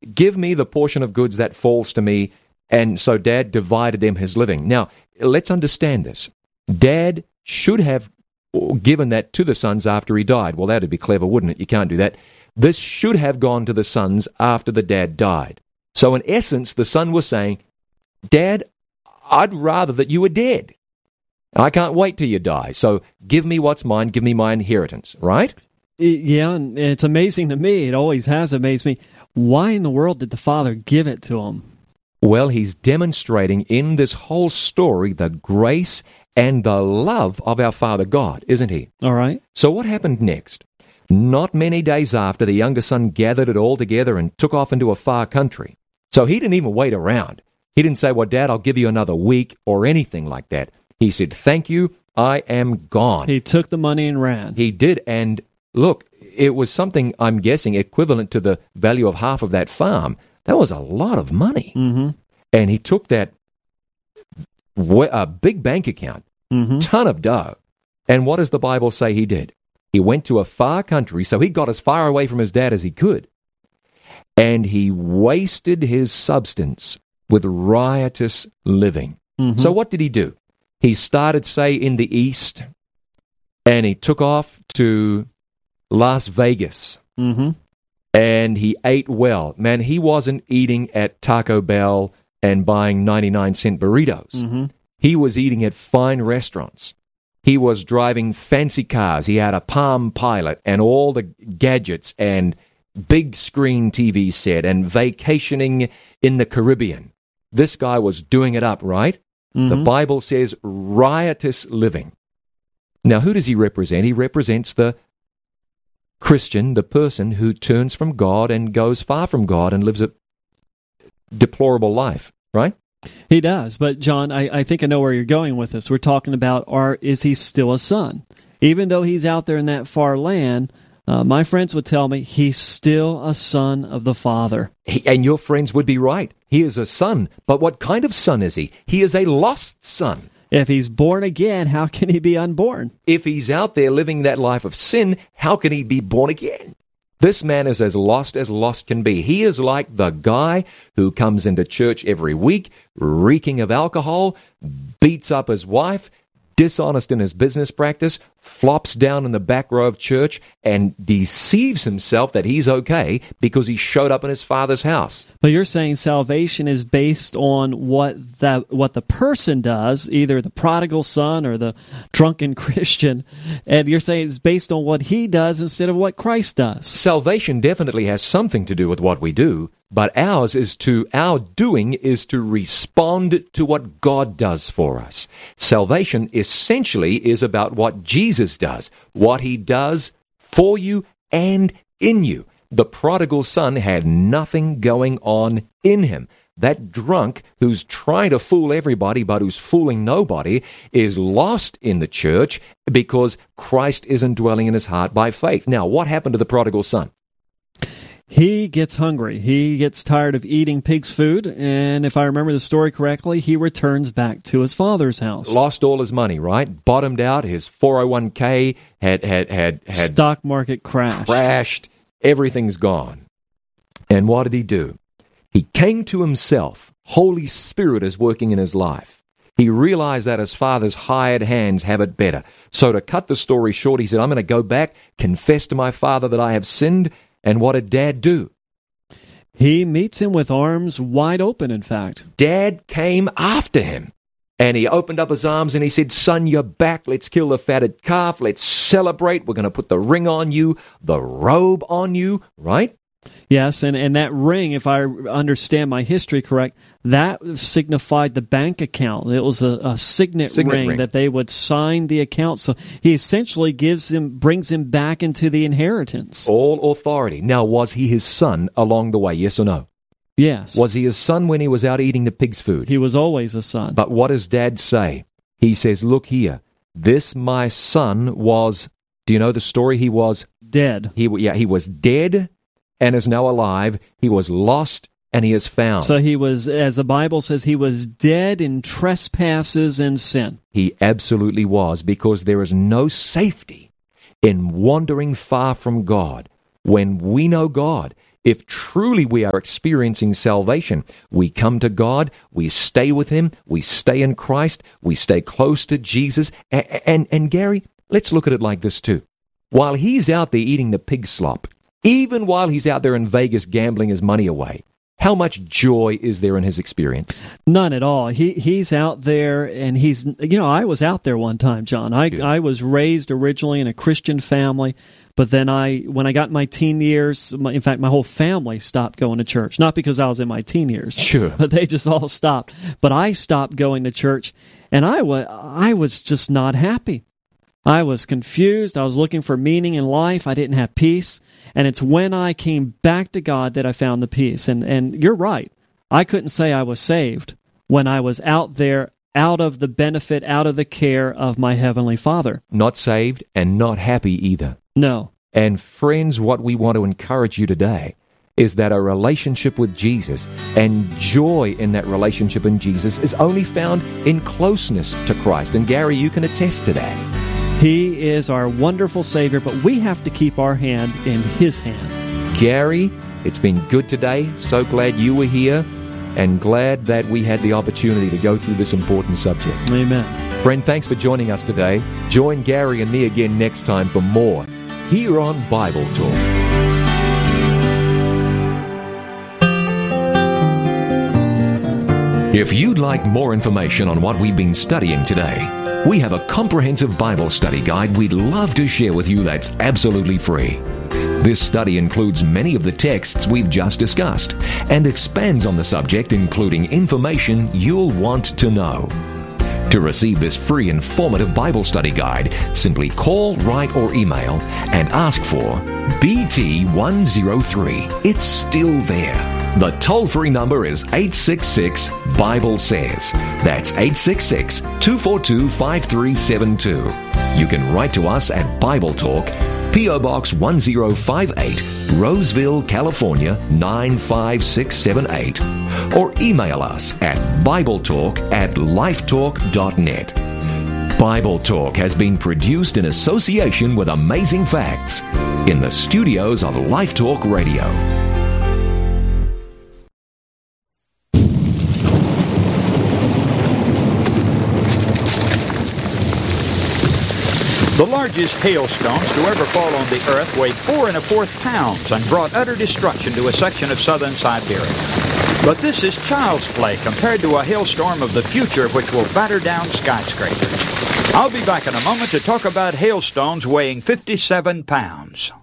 give me the portion of goods that falls to me. And so Dad divided them his living. Now, let's understand this. Dad should have given that to the sons after he died. Well, that'd be clever, wouldn't it? You can't do that. This should have gone to the sons after the dad died. So in essence, the son was saying, Dad, I'd rather that you were dead. I can't wait till you die. So give me what's mine, give me my inheritance, right? Yeah, and it's amazing to me. It always has amazed me. Why in the world did the father give it to him? Well, he's demonstrating in this whole story the grace and the love of our Father God, isn't he? All right. So what happened next? Not many days after, the younger son gathered it all together and took off into a far country. So he didn't even wait around. He didn't say, well, Dad, I'll give you another week or anything like that. He said, thank you, I am gone. He took the money and ran. He did, and look, it was something, I'm guessing, equivalent to the value of half of that farm. That was a lot of money. Mm-hmm. And he took that big bank account, ton of dough. And what does the Bible say he did? He went to a far country, so he got as far away from his dad as he could. And he wasted his substance with riotous living. Mm-hmm. So what did he do? He started, say, in the east, and he took off to Las Vegas. Mm-hmm. And he ate well. Man, he wasn't eating at Taco Bell and buying 99-cent burritos. Mm-hmm. He was eating at fine restaurants. He was driving fancy cars. He had a Palm Pilot and all the gadgets and big screen TV set and vacationing in the Caribbean. This guy was doing it up, right? Mm-hmm. The Bible says riotous living. Now, who does he represent? He represents the Christian, the person who turns from God and goes far from God and lives a deplorable life, right? He does. But, John, I think I know where you're going with this. We're talking about, is he still a son? Even though he's out there in that far land, my friends would tell me he's still a son of the Father. And your friends would be right. He is a son. But what kind of son is he? He is a lost son. If he's born again, how can he be unborn? If he's out there living that life of sin, how can he be born again? This man is as lost can be. He is like the guy who comes into church every week, reeking of alcohol, beats up his wife, dishonest in his business practice, flops down in the back row of church, and deceives himself that he's okay because he showed up in his father's house. But you're saying salvation is based on what the person does, either the prodigal son or the drunken Christian, and you're saying it's based on what he does instead of what Christ does. Salvation definitely has something to do with what we do, but our doing is to respond to what God does for us. Salvation essentially is about what Jesus does, what he does for you and in you. The prodigal son had nothing going on in him. That drunk who's trying to fool everybody but who's fooling nobody is lost in the church because Christ isn't dwelling in his heart by faith. Now, what happened to the prodigal son? He gets hungry. He gets tired of eating pig's food, and if I remember the story correctly, he returns back to his father's house. Lost all his money, right? Bottomed out. His 401k had stock market crashed. Everything's gone. And what did he do? He came to himself. Holy Spirit is working in his life. He realized that his father's hired hands have it better. So to cut the story short, he said, I'm going to go back, confess to my father that I have sinned. And what did Dad do? He meets him with arms wide open, in fact. Dad came after him. And he opened up his arms and he said, son, you're back. Let's kill the fatted calf. Let's celebrate. We're going to put the ring on you, the robe on you, right? Yes, and that ring, if I understand my history correct, that signified the bank account. It was a signet ring that they would sign the account. So he essentially brings him back into the inheritance. All authority. Now, was he his son along the way, yes or no? Yes. Was he his son when he was out eating the pig's food? He was always a son. But what does Dad say? He says, look here, this my son was, do you know the story? He was dead. He was dead and is now alive. He was lost and he is found. So he was, as the Bible says, he was dead in trespasses and sin. He absolutely was, because there is no safety in wandering far from God. When we know God, If truly we are experiencing salvation, we come to God, we stay with Him, we stay in Christ, we stay close to Jesus. And Gary, let's look at it like this too. While He's out there eating the pig slop, even while He's out there in Vegas gambling his money away, how much joy is there in His experience? None at all. He's out there, and he's, I was out there one time, John. I was raised originally in a Christian family, but then when I got in my teen years, in fact, my whole family stopped going to church. Not because I was in my teen years. Sure. But they just all stopped. But I stopped going to church, and I was just not happy. I was confused. I was looking for meaning in life. I didn't have peace. And it's when I came back to God that I found the peace. And you're right. I couldn't say I was saved when I was out there, out of the benefit, out of the care of my Heavenly Father. Not saved and not happy either. No. And friends, what we want to encourage you today is that a relationship with Jesus and joy in that relationship in Jesus is only found in closeness to Christ. And Gary, you can attest to that. He is our wonderful Savior, but we have to keep our hand in His hand. Gary, it's been good today. So glad you were here and glad that we had the opportunity to go through this important subject. Amen. Friend, thanks for joining us today. Join Gary and me again next time for more here on Bible Talk. If you'd like more information on what we've been studying today, we have a comprehensive Bible study guide we'd love to share with you that's absolutely free. This study includes many of the texts we've just discussed and expands on the subject, including information you'll want to know. To receive this free informative Bible study guide, simply call, write, or email and ask for BT103. It's still there. The toll-free number is 866-BIBLE-SAYS. That's 866-242-5372. You can write to us at Bible Talk, P.O. Box 1058, Roseville, California 95678, or email us at BibleTalk@lifetalk.net. Bible Talk has been produced in association with Amazing Facts in the studios of Life Talk Radio. The largest hailstones to ever fall on the earth weighed 4 1/4 pounds and brought utter destruction to a section of southern Siberia. But this is child's play compared to a hailstorm of the future which will batter down skyscrapers. I'll be back in a moment to talk about hailstones weighing 57 pounds.